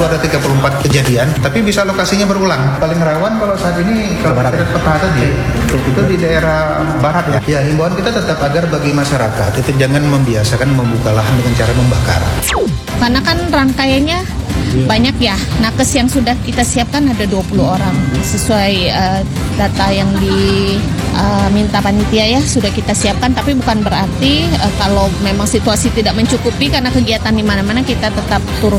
ada 34 kejadian, tapi bisa lokasinya berulang. Paling rawan kalau saat ini kalau kita peta tadi itu di daerah barat ya. Ya, himbauan kita tetap agar bagi masyarakat itu jangan membiasakan membuka lahan dengan cara membakar. Karena kan rangkaiannya banyak ya. Nakes yang sudah kita siapkan ada 20 orang sesuai data yang diminta panitia ya, sudah kita siapkan, tapi bukan berarti kalau memang situasi tidak mencukupi karena kegiatan di mana-mana kita tetap turun.